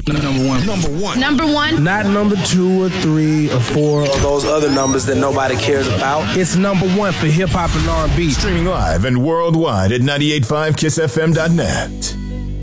Number one. Number one. Not number 2 or 3 or 4 or those other numbers that nobody cares about. It's number 1 for hip hop and R&B. Streaming live and worldwide at 985kissfm.net.